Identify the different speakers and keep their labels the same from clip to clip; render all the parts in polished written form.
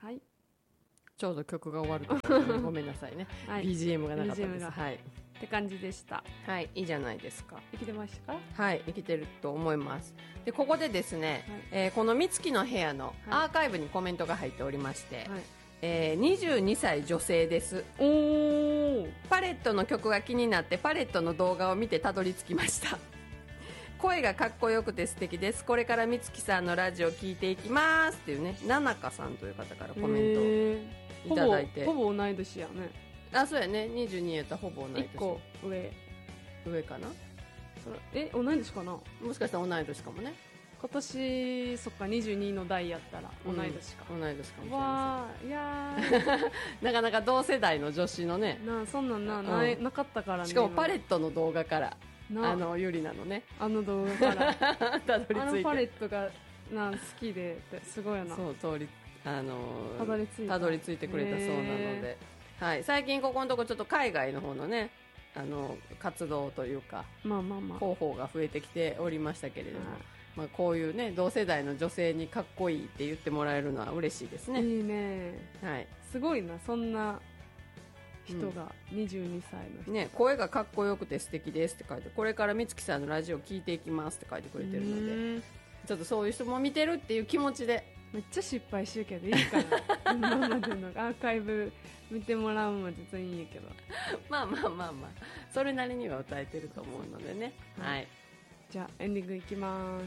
Speaker 1: はい、
Speaker 2: ちょうど曲が終わるところでごめんなさいね、はい、BGM がなかったです、はい、
Speaker 1: って感じでした。
Speaker 2: はい、いいじゃないですか。
Speaker 1: 生きてましたか？
Speaker 2: はい、生きてると思います。でここでですね、はい、この美月の部屋のアーカイブにコメントが入っておりまして、はい、22歳女性です。
Speaker 1: おー、
Speaker 2: パレットの曲が気になってパレットの動画を見てたどり着きました声がかっこよくて素敵です。これから美月さんのラジオ聞いていきますっていうね、ななかさんという方からコメントをいただいて、
Speaker 1: ほぼ同い年やね。
Speaker 2: あ、そうやね、22やったらほぼ同い年。
Speaker 1: 1個上
Speaker 2: かな。
Speaker 1: 同い年かな。
Speaker 2: もしかしたら同い年かもね。
Speaker 1: 今年そっか22の代やったら同い年か、
Speaker 2: 同い年かもしれ
Speaker 1: わ
Speaker 2: ま
Speaker 1: ー、いや
Speaker 2: ーなかなか同世代の女子のね、
Speaker 1: そんなんなかったからね。
Speaker 2: しかもパレットの動画からゆりなのね、
Speaker 1: 動画から
Speaker 2: たどり着いて、
Speaker 1: パレットが好きでってすごいな。
Speaker 2: そうたどり着いてくれたそうなので、はい、最近ここのとこちょっと海外の方のね活動というか、広報が増えてきておりましたけれども、こういうね同世代の女性にかっこいいって言ってもらえるのは嬉しいですね。
Speaker 1: いいね、
Speaker 2: はい、
Speaker 1: すごいな、そんな人が22歳の人、
Speaker 2: ね、声がかっこよくて素敵ですって書いて、これから美月さんのラジオ聞いていきますって書いてくれてるので、ちょっとそういう人も見てるっていう気持ちで。
Speaker 1: めっちゃ失敗してるけどいいから今までのアーカイブ見てもらうのも実はいいんやけど
Speaker 2: まあそれなりには歌えてると思うのでね、はい、
Speaker 1: じゃあエンディングいきます。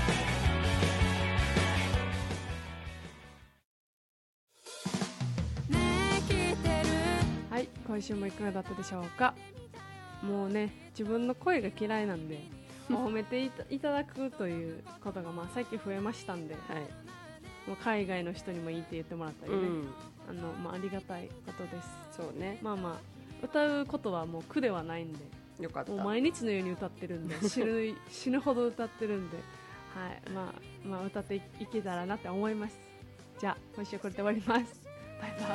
Speaker 1: はい、今週もいかがだったでしょうか。もうね、自分の声が嫌いなんで褒めていただくということが最近増えましたんで、はい、もう海外の人にもいいって言ってもらったりね、ありがたいことです。
Speaker 2: そうね、
Speaker 1: 歌うことはもう苦ではないんで、
Speaker 2: よかった。
Speaker 1: もう毎日のように歌ってるんで死ぬほど歌ってるんで、はい、歌っていけたらなって思います。じゃあ今週これで終わります。バイバイ。